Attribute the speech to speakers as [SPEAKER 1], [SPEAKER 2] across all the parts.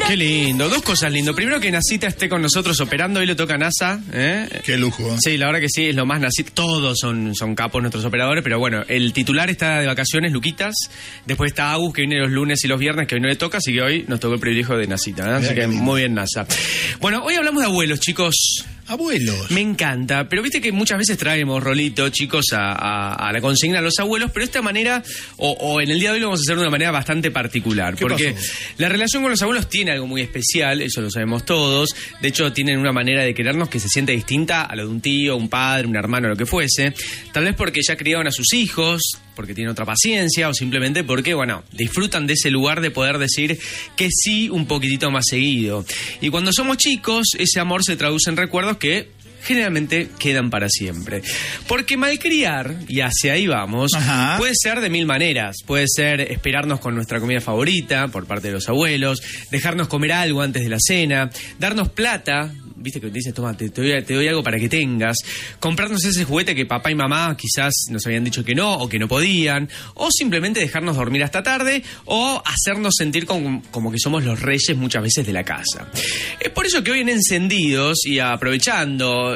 [SPEAKER 1] Qué lindo, dos cosas lindo. Primero que Nasita esté con nosotros operando, hoy le toca a NASA.
[SPEAKER 2] Qué lujo.
[SPEAKER 1] Sí, la verdad que sí, es lo más Nasita. Todos son capos nuestros operadores, pero bueno, el titular está de vacaciones, Luquitas. Después está Agus, que viene los lunes y los viernes, que hoy no le toca, así que hoy nos tocó el privilegio de Nasita. Así que muy bien, NASA. Bueno, hoy hablamos de abuelos, chicos.
[SPEAKER 2] Abuelos.
[SPEAKER 1] Me encanta, pero viste que muchas veces traemos, Rolito, chicos, a la consigna a los abuelos, pero de esta manera, o en el día de hoy lo vamos a hacer de una manera bastante particular, porque la relación con los abuelos tiene algo muy especial, eso lo sabemos todos. De hecho, tienen una manera de querernos que se siente distinta a lo de un tío, un padre, un hermano, lo que fuese. Tal vez porque ya criaron a sus hijos, porque tienen otra paciencia, o simplemente porque, bueno, disfrutan de ese lugar de poder decir que sí un poquitito más seguido. Y cuando somos chicos, ese amor se traduce en recuerdos que generalmente quedan para siempre. Porque malcriar, y hacia ahí vamos, puede ser de mil maneras. Puede ser esperarnos con nuestra comida favorita por parte de los abuelos, dejarnos comer algo antes de la cena, darnos plata. Viste que te dicen, toma, te doy algo para que tengas. Comprarnos ese juguete que papá y mamá quizás nos habían dicho que no, o que no podían. O simplemente dejarnos dormir hasta tarde, o hacernos sentir como que somos los reyes muchas veces de la casa. Es por eso que hoy en Encendidos, y aprovechando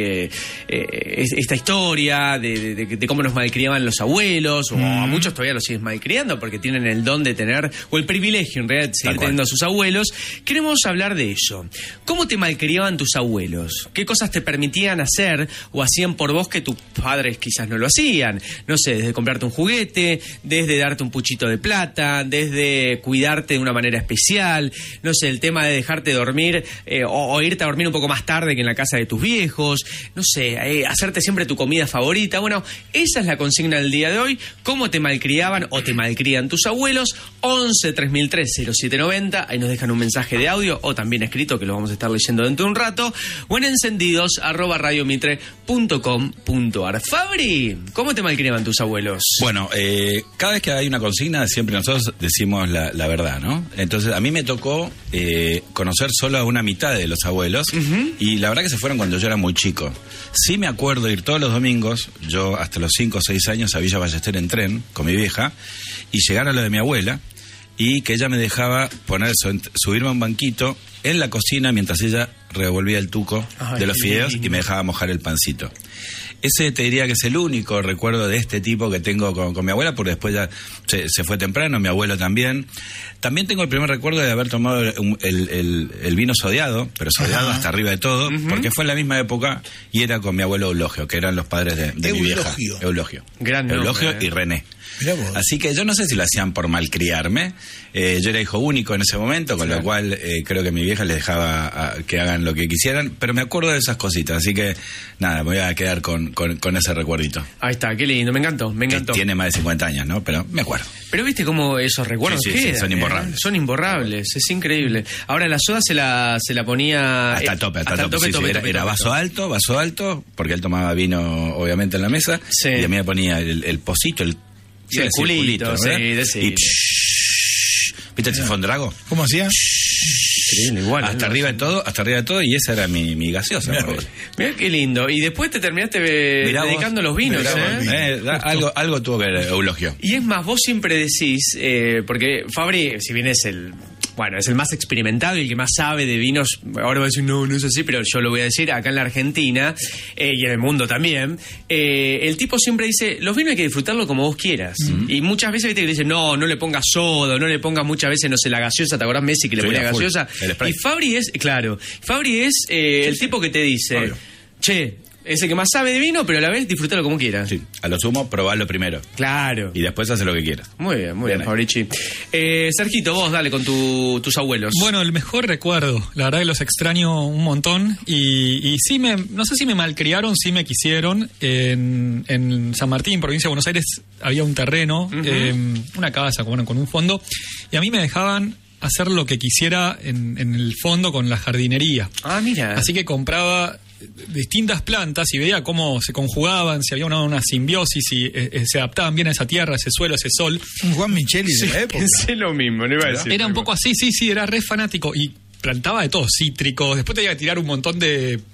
[SPEAKER 1] esta historia de cómo nos malcriaban los abuelos, o a muchos todavía los siguen malcriando porque tienen el don de tener, o el privilegio en realidad de seguir teniendo a sus abuelos, queremos hablar de eso. ¿Cómo te malcriaban tus abuelos? ¿Qué cosas te permitían hacer o hacían por vos que tus padres quizás no lo hacían? No sé, desde comprarte un juguete, desde darte un puchito de plata, desde cuidarte de una manera especial, no sé, el tema de dejarte dormir o irte a dormir un poco más tarde que en la casa de tus viejos, no sé, hacerte siempre tu comida favorita. Bueno, esa es la consigna del día de hoy. ¿Cómo te malcriaban o te malcrían tus abuelos? 11 3003 0790, ahí nos dejan un mensaje de audio o también escrito que lo vamos a estar leyendo dentro de un rato, o en encendidos@radiomitre.com.ar. Fabri, ¿cómo te malcriaban tus abuelos?
[SPEAKER 3] Bueno, cada vez que hay una consigna siempre nosotros decimos la verdad, ¿no? Entonces a mí me tocó conocer solo a una mitad de los abuelos, y la verdad que se fueron cuando yo era muy chico. Sí me acuerdo ir todos los domingos, yo hasta los 5 o 6 años, a Villa Ballester en tren con mi vieja, y llegar a lo de mi abuela, y que ella me dejaba subirme a un banquito en la cocina mientras ella revolvía el tuco de los fideos y me dejaba mojar el pancito. Ese te diría que es el único recuerdo de este tipo que tengo con mi abuela, porque después ya se fue temprano, mi abuelo también. También tengo el primer recuerdo de haber tomado el vino sodiado, pero sodiado hasta arriba de todo, porque fue en la misma época y era con mi abuelo Eulogio, que eran los padres de mi vieja. Eulogio. Eulogio y René. Así que yo no sé si lo hacían por malcriarme. Yo era hijo único en ese momento, con lo cual creo que mi vieja les dejaba que hagan lo que quisieran, pero me acuerdo de esas cositas, así que nada, me voy a quedar con ese recuerdito.
[SPEAKER 1] Ahí está, qué lindo, me encantó.
[SPEAKER 3] Tiene más de 50 años, ¿no? Pero me acuerdo.
[SPEAKER 1] Pero viste cómo esos recuerdos quedan,
[SPEAKER 3] son imborrables.
[SPEAKER 1] Son imborrables, es increíble. Ahora la soda se la ponía
[SPEAKER 3] hasta el tope. Era vaso alto, porque él tomaba vino obviamente en la mesa, y a mí me ponía el pocito, el
[SPEAKER 1] culito,
[SPEAKER 3] y ¿viste el sifón drago?
[SPEAKER 2] ¿Cómo hacía?
[SPEAKER 1] Increíble, igual.
[SPEAKER 3] Hasta arriba de todo, y esa era mi gaseosa.
[SPEAKER 1] Mirá qué lindo. Y después te terminaste dedicando a los vinos,
[SPEAKER 3] algo tuvo que ver Eulogio.
[SPEAKER 1] Y es más, vos siempre decís, porque Fabri, si bien es el más experimentado y el que más sabe de vinos, ahora va a decir, no es así, pero yo lo voy a decir, acá en la Argentina, y en el mundo también, el tipo siempre dice, los vinos hay que disfrutarlo como vos quieras. Y muchas veces viste que le dicen, no le pongas soda, no le pongas muchas veces, no sé, la gaseosa, ¿te acordás Messi que le ponía gaseosa? Y Fabri es el tipo que te dice, obvio, che, es el que más sabe de vino, pero a la vez disfrútalo como quieras.
[SPEAKER 3] Sí, a lo sumo, probalo primero.
[SPEAKER 1] Claro.
[SPEAKER 3] Y después hace lo que quieras.
[SPEAKER 1] Muy bien, Fabrici. Sergito, vos dale con tus abuelos.
[SPEAKER 4] Bueno, el mejor recuerdo. La verdad que los extraño un montón. Y sí no sé si me malcriaron, sí me quisieron. En San Martín, provincia de Buenos Aires, había un terreno, una casa con un fondo. Y a mí me dejaban hacer lo que quisiera en el fondo con la jardinería. Ah, mira. Así que compraba distintas plantas y veía cómo se conjugaban, si había una simbiosis, si se adaptaban bien a esa tierra, ese suelo, ese sol.
[SPEAKER 2] Un Juan Micheli de la época.
[SPEAKER 1] Pensé lo mismo, no iba a decir.
[SPEAKER 4] Era un poco así, sí, era re fanático. Y plantaba de todo, cítricos. Después te iba a tirar un montón de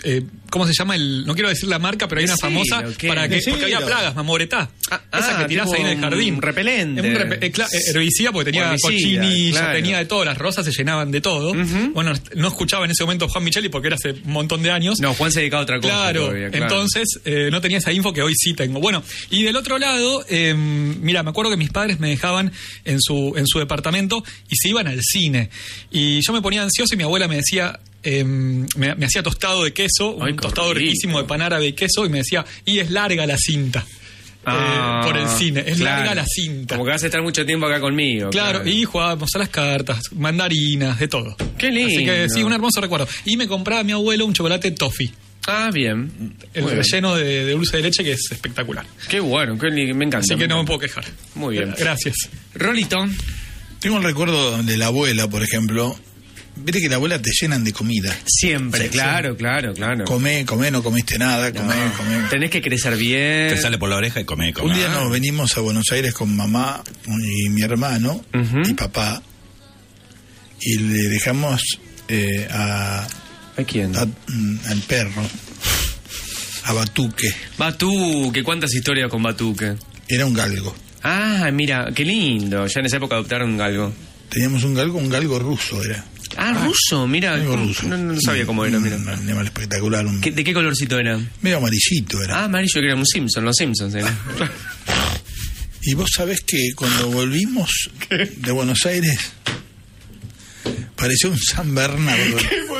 [SPEAKER 4] ¿cómo se llama? No quiero decir la marca, pero hay una
[SPEAKER 1] Decilo,
[SPEAKER 4] famosa
[SPEAKER 1] ¿qué?
[SPEAKER 4] porque había plagas, mamoretá. Esa que tirás ahí en el jardín.
[SPEAKER 1] Un repelente.
[SPEAKER 4] Herbicida, porque tenía
[SPEAKER 1] Herbicida,
[SPEAKER 4] cochinilla,
[SPEAKER 1] claro.
[SPEAKER 4] tenía de todo, las rosas se llenaban de todo. Bueno, no escuchaba en ese momento Juan Micheli porque era hace un montón de años.
[SPEAKER 1] No, Juan se dedicaba a otra cosa.
[SPEAKER 4] Claro,
[SPEAKER 1] todavía, claro.
[SPEAKER 4] entonces no tenía esa info que hoy sí tengo. Bueno, y del otro lado, mira, me acuerdo que mis padres me dejaban en su departamento y se iban al cine. Y yo me ponía ansioso y mi abuela me decía... me hacía tostado de queso,
[SPEAKER 1] Ay,
[SPEAKER 4] un tostado
[SPEAKER 1] rico.
[SPEAKER 4] riquísimo de pan árabe y queso, y me decía, y es larga la cinta. Por el cine, es
[SPEAKER 1] claro.
[SPEAKER 4] larga la cinta.
[SPEAKER 1] Como que vas a estar mucho tiempo acá conmigo.
[SPEAKER 4] Claro, y jugábamos a las cartas, mandarinas, de todo.
[SPEAKER 1] Qué lindo.
[SPEAKER 4] Así que sí, un hermoso recuerdo. Y me compraba a mi abuelo un chocolate toffee,
[SPEAKER 1] Ah, bien.
[SPEAKER 4] el
[SPEAKER 1] Muy bien.
[SPEAKER 4] relleno de dulce de leche, que es espectacular.
[SPEAKER 1] Qué bueno, me encanta.
[SPEAKER 4] Así que no me puedo quejar.
[SPEAKER 1] Muy bien.
[SPEAKER 4] Gracias.
[SPEAKER 1] Rolito.
[SPEAKER 2] Tengo un recuerdo de la abuela, por ejemplo. Viste que la abuela te llenan de comida.
[SPEAKER 1] Siempre,
[SPEAKER 2] Sí,
[SPEAKER 1] claro.
[SPEAKER 2] Comé, no comiste nada, comé.
[SPEAKER 1] Tenés que crecer bien.
[SPEAKER 3] Te sale por la oreja y come.
[SPEAKER 2] Un día nos venimos a Buenos Aires con mamá y mi hermano y papá. Y le dejamos
[SPEAKER 1] ¿A quién?
[SPEAKER 2] al perro, a Batuque.
[SPEAKER 1] Batuque, ¿cuántas historias con Batuque?
[SPEAKER 2] Era un galgo.
[SPEAKER 1] Ah, mira, qué lindo. Ya en esa época adoptaron un galgo.
[SPEAKER 2] Teníamos un galgo ruso era.
[SPEAKER 1] Ah, ruso, mira.
[SPEAKER 2] Galgo ruso.
[SPEAKER 1] No sabía cómo era, mira.
[SPEAKER 2] Un animal espectacular.
[SPEAKER 1] ¿De qué colorcito era?
[SPEAKER 2] Medio amarillito era.
[SPEAKER 1] Ah, amarillo, que era un Simpson, los Simpsons era.
[SPEAKER 2] Y vos sabés que cuando volvimos de Buenos Aires, parecía un San Bernardo.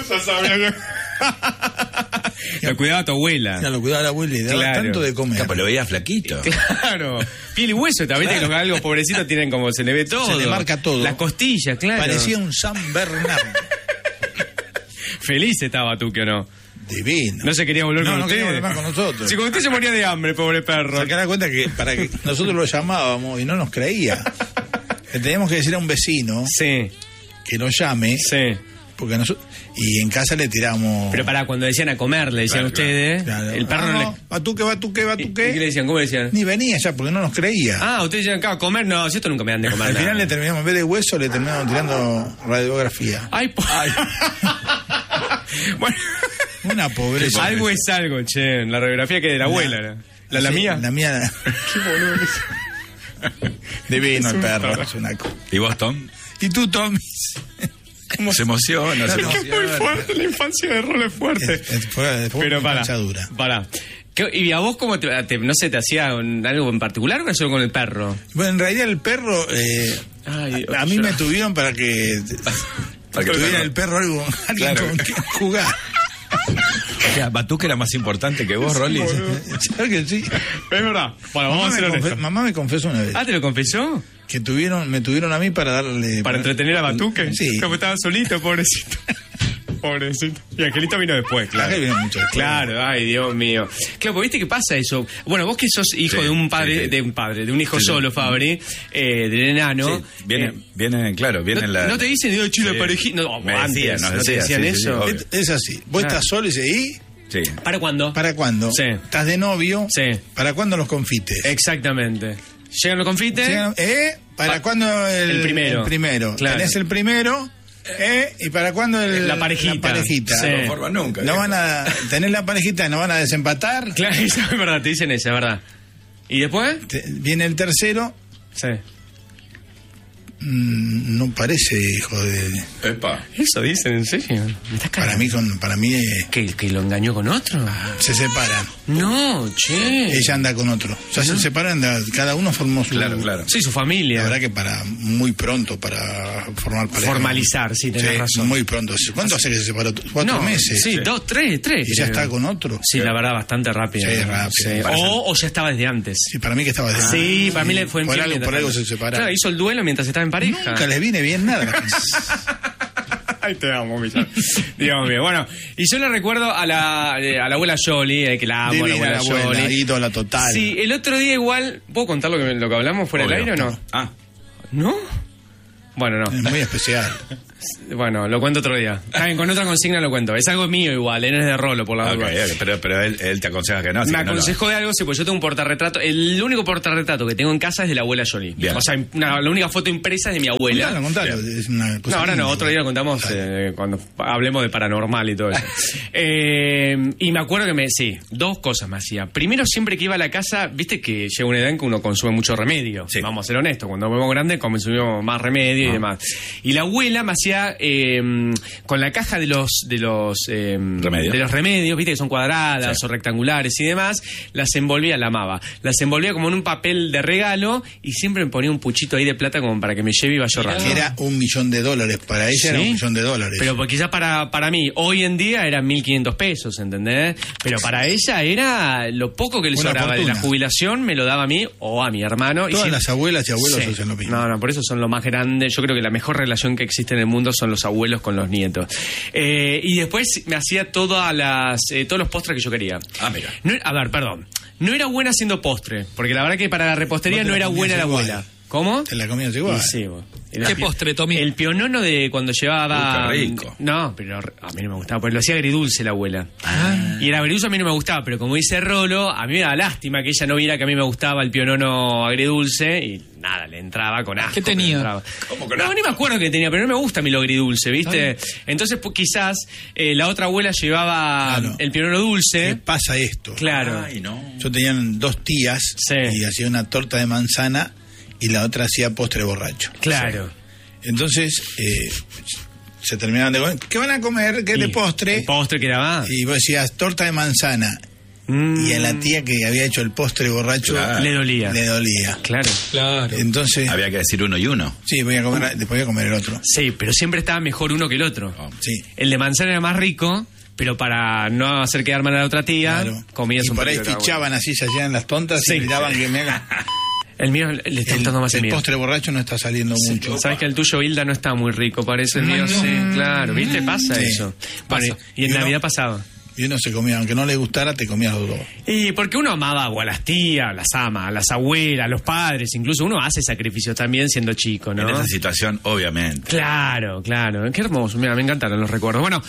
[SPEAKER 1] Lo cuidaba tu abuela.
[SPEAKER 2] Ya lo cuidaba la abuela y daba
[SPEAKER 1] Claro.
[SPEAKER 2] tanto de comer.
[SPEAKER 3] Pues lo veía flaquito.
[SPEAKER 1] Claro. Piel y hueso, también que los galgos pobrecitos tienen como, se le ve todo.
[SPEAKER 2] Se le marca todo.
[SPEAKER 1] Las costillas, claro.
[SPEAKER 2] Parecía un San Bernardo.
[SPEAKER 1] Feliz estaba Batuque, ¿o no?
[SPEAKER 2] Divino.
[SPEAKER 1] No se quería volver con
[SPEAKER 2] no
[SPEAKER 1] ustedes.
[SPEAKER 2] quería volver más con nosotros.
[SPEAKER 1] Si con usted se moría de hambre, pobre perro.
[SPEAKER 2] Sacá la cuenta que para que nosotros lo llamábamos y no nos creía. Le teníamos que decir a un vecino
[SPEAKER 1] Sí,
[SPEAKER 2] que nos llame,
[SPEAKER 1] sí.
[SPEAKER 2] porque nosotros y en casa le tiramos.
[SPEAKER 1] Pero pará, cuando decían a comer, le decían ustedes,
[SPEAKER 2] Claro.
[SPEAKER 1] el perro no le...
[SPEAKER 2] Batuque.
[SPEAKER 1] ¿Y qué le decían? ¿Cómo le decían?
[SPEAKER 2] Ni venía ya porque no nos creía.
[SPEAKER 1] Ah, ustedes decían, acá, comer, no, si esto nunca me dan de comer
[SPEAKER 2] Al
[SPEAKER 1] nada.
[SPEAKER 2] final le terminamos, en vez de hueso, le terminamos tirando radiografía.
[SPEAKER 1] Ay, bueno,
[SPEAKER 2] Una pobreza.
[SPEAKER 1] algo es algo, che. La radiografía que de la abuela era. ¿La
[SPEAKER 2] Sí,
[SPEAKER 1] mía?
[SPEAKER 2] La mía.
[SPEAKER 1] Qué boludo.
[SPEAKER 2] Divino el perro. Es una
[SPEAKER 3] ¿Y vos, Tom?
[SPEAKER 2] ¿Y tú, Tommy?
[SPEAKER 3] Se emociona, se
[SPEAKER 2] No, no.
[SPEAKER 1] Es muy
[SPEAKER 3] emociona.
[SPEAKER 1] fuerte, la infancia de rol es fuerte.
[SPEAKER 2] Fue
[SPEAKER 1] Pero
[SPEAKER 2] una
[SPEAKER 1] para,
[SPEAKER 2] pinchadura.
[SPEAKER 1] ¿Y a vos cómo no sé, te hacía algo en particular o era solo con el perro?
[SPEAKER 2] Bueno, en realidad el perro,
[SPEAKER 1] Ay,
[SPEAKER 2] a mí me tuvieron para que tuviera el perro algo, alguien
[SPEAKER 3] Claro.
[SPEAKER 2] con quien jugar.
[SPEAKER 3] O sea, Batuque era más importante que vos, Rolly.
[SPEAKER 2] ¿Sabes que sí?
[SPEAKER 1] Es verdad. Bueno, vamos a ser honestos.
[SPEAKER 2] Mamá me confesó una vez
[SPEAKER 1] Ah, ¿te lo confesó?
[SPEAKER 2] que me tuvieron a mí para darle...
[SPEAKER 1] ¿Para entretener a Batuque?
[SPEAKER 2] Sí.
[SPEAKER 1] Como estaba solito, pobrecito. Pobrecito. Y Angelito vino después, claro.
[SPEAKER 2] Aquel vino mucho después.
[SPEAKER 1] Claro, ay, Dios mío. Claro, porque viste que pasa eso. Bueno, vos que sos hijo
[SPEAKER 3] Sí,
[SPEAKER 1] de un padre,
[SPEAKER 3] sí, sí.
[SPEAKER 1] de un hijo
[SPEAKER 3] Sí, sí.
[SPEAKER 1] solo, Fabri, del enano.
[SPEAKER 3] Sí, viene, claro, viene
[SPEAKER 1] no,
[SPEAKER 3] la...
[SPEAKER 1] no te dicen, digo, chido,
[SPEAKER 3] Sí.
[SPEAKER 1] parejita. No,
[SPEAKER 3] Me
[SPEAKER 1] antes,
[SPEAKER 3] decían,
[SPEAKER 1] ¿no
[SPEAKER 3] nos
[SPEAKER 1] te
[SPEAKER 3] decían,
[SPEAKER 1] decían
[SPEAKER 3] sí, sí,
[SPEAKER 1] eso?
[SPEAKER 3] sí, obvio.
[SPEAKER 2] Es así. Vos
[SPEAKER 1] Ah.
[SPEAKER 2] estás solo y dices, ¿y?
[SPEAKER 3] Sí.
[SPEAKER 1] ¿Para cuándo?
[SPEAKER 2] ¿Para cuándo?
[SPEAKER 1] Sí.
[SPEAKER 2] ¿Estás de novio?
[SPEAKER 1] Sí.
[SPEAKER 2] ¿Para cuándo los confites?
[SPEAKER 1] Exactamente. ¿Llegan los confites?
[SPEAKER 2] ¿Para cuándo
[SPEAKER 1] el primero?
[SPEAKER 2] El primero.
[SPEAKER 1] Claro.
[SPEAKER 2] Tenés el primero, ¿y para cuándo
[SPEAKER 1] La parejita.
[SPEAKER 2] La parejita.
[SPEAKER 1] Sí.
[SPEAKER 3] No forman nunca.
[SPEAKER 2] No van a tener la parejita, no van a desempatar.
[SPEAKER 1] Claro, eso es verdad, te dicen eso, es verdad. ¿Y después?
[SPEAKER 2] Viene el tercero,
[SPEAKER 1] Sí.
[SPEAKER 2] no parece hijo de...
[SPEAKER 3] Epa.
[SPEAKER 1] Eso dicen, ¿en serio? ¿Me estás
[SPEAKER 2] Para
[SPEAKER 1] cagando?
[SPEAKER 2] mí
[SPEAKER 1] ¿Que lo engañó con otro?
[SPEAKER 2] se separan.
[SPEAKER 1] No, che.
[SPEAKER 2] Ella anda con otro. O sea, se separan, cada uno formó su...
[SPEAKER 3] Claro, claro.
[SPEAKER 1] Sí, su familia.
[SPEAKER 2] La verdad que para muy pronto para formar pareja.
[SPEAKER 1] Formalizar, sí, tenés razón.
[SPEAKER 2] Muy pronto. ¿Cuánto hace que se separó? 4
[SPEAKER 1] No,
[SPEAKER 2] meses.
[SPEAKER 1] Sí, 2, 3.
[SPEAKER 2] Y ya está con otro.
[SPEAKER 1] Sí, la verdad, bastante rápido.
[SPEAKER 2] Sí, rápido.
[SPEAKER 1] Sí.
[SPEAKER 2] Parece-
[SPEAKER 1] O ya estaba desde antes.
[SPEAKER 2] Sí, para mí que estaba de
[SPEAKER 1] Sí, para mí le fue
[SPEAKER 2] por
[SPEAKER 1] infiel
[SPEAKER 2] algo,
[SPEAKER 1] mientras
[SPEAKER 2] por algo
[SPEAKER 1] tanto.
[SPEAKER 2] se separaron.
[SPEAKER 1] Claro, hizo el duelo mientras estaba en pareja.
[SPEAKER 2] Nunca les viene bien nada.
[SPEAKER 1] Ay, te amo, Millán. Dios mío. Bueno, y yo le recuerdo a la abuela Jolie, que la amo,
[SPEAKER 2] Divina
[SPEAKER 1] la abuela Jolie.
[SPEAKER 2] ídola total.
[SPEAKER 1] Sí, el otro día igual... ¿Puedo contar lo que hablamos fuera del
[SPEAKER 3] Obvio.
[SPEAKER 1] aire o no?
[SPEAKER 3] Ah,
[SPEAKER 1] ¿No? Bueno, no.
[SPEAKER 2] Es muy especial.
[SPEAKER 1] Bueno, lo cuento otro día. Con otra consigna lo cuento. Es algo mío igual, no es de Rolo por la duda.
[SPEAKER 3] Pero él te aconseja que no.
[SPEAKER 1] Me aconsejó de algo, sí, pues yo tengo un portarretrato. El único portarretrato que tengo en casa es de la abuela Jolie.
[SPEAKER 3] Bien.
[SPEAKER 1] O sea, la única foto impresa es de mi abuela.
[SPEAKER 2] Contalo. Es una cosa
[SPEAKER 1] no, ahora
[SPEAKER 2] linda,
[SPEAKER 1] no, otro día lo contamos cuando hablemos de paranormal y todo eso. Y me acuerdo que dos cosas me hacía. Primero, siempre que iba a la casa, viste que llega una edad en que uno consume mucho remedio. Sí. Vamos a ser honestos, cuando nos vemos grandes consumimos más remedio y demás. Y la abuela me hacía con la caja de los remedios, viste que son cuadradas o rectangulares y demás, las envolvía, la amaba. Las envolvía como en un papel de regalo y siempre me ponía un puchito ahí de plata como para que me lleve y vaya ahorrando.
[SPEAKER 2] Era $1.000.000, para ella era $1.000.000.
[SPEAKER 1] Pero porque quizás para mí, hoy en día eran 1.500 pesos, ¿entendés? Pero para ella era lo poco que le sobraba de la jubilación, me lo daba a mí o a mi hermano.
[SPEAKER 2] Todas las abuelas y abuelos hacen lo mismo.
[SPEAKER 1] No, por eso son lo más grande. Yo creo que la mejor relación que existe en el mundo son los abuelos con los nietos. Y después me hacía todos los postres que yo quería.
[SPEAKER 3] Mira.
[SPEAKER 1] No era buena haciendo postre, porque la verdad que para la repostería no era buena la abuela. ¿Cómo?
[SPEAKER 2] ¿Te la comías igual?
[SPEAKER 1] Sí,
[SPEAKER 4] ¿Qué postre, Tommy?
[SPEAKER 1] El pionono de cuando llevaba...
[SPEAKER 3] Qué rico.
[SPEAKER 1] No, pero a mí no me gustaba, porque lo hacía agridulce la abuela. Y el agridulce a mí no me gustaba, pero como dice Rolo, a mí me da lástima que ella no viera que a mí me gustaba el pionono agridulce y nada, le entraba con asco.
[SPEAKER 4] ¿Qué tenía?
[SPEAKER 3] ¿Cómo que no?
[SPEAKER 1] No, ni me acuerdo qué tenía, pero no me gusta a mí lo agridulce, ¿viste? Entonces, pues, quizás la otra abuela llevaba el pionono dulce.
[SPEAKER 2] ¿Qué pasa esto?
[SPEAKER 1] Claro.
[SPEAKER 3] Ay, no.
[SPEAKER 2] Yo tenía 2 tías y hacía una torta de manzana y la otra hacía postre borracho.
[SPEAKER 1] Claro.
[SPEAKER 2] Entonces, se terminaban de comer. ¿Qué van a comer? ¿Qué de postre?
[SPEAKER 1] El postre que daba.
[SPEAKER 2] Y vos decías torta de manzana. Y a la tía que había hecho el postre borracho
[SPEAKER 1] le dolía. Claro.
[SPEAKER 2] Entonces
[SPEAKER 3] había que decir uno y uno.
[SPEAKER 2] Sí, después voy a comer el otro.
[SPEAKER 1] Sí, pero siempre estaba mejor uno que el otro.
[SPEAKER 2] Sí.
[SPEAKER 1] El de manzana era más rico, pero para no hacer quedar mal a la otra tía, comías
[SPEAKER 2] y
[SPEAKER 1] un
[SPEAKER 2] por ahí
[SPEAKER 1] poquito.
[SPEAKER 2] fichaban así, se hacían las tontas y miraban que me hagan.
[SPEAKER 1] El mío le está gustando más el mío.
[SPEAKER 2] El postre borracho no está saliendo mucho.
[SPEAKER 1] Sabes que el tuyo, Hilda, no está muy rico, parece el mío. Sí, claro, ¿viste? Pasa eso. Bueno, y en Navidad pasaba.
[SPEAKER 2] Y uno se comía, aunque no le gustara, te comías los dos.
[SPEAKER 1] Y porque uno amaba a las tías, las ama, a las abuelas, a los padres, incluso uno hace sacrificios también siendo chico, ¿no?
[SPEAKER 3] En esa situación, obviamente.
[SPEAKER 1] Claro. Qué hermoso, mira, me encantaron los recuerdos. Bueno,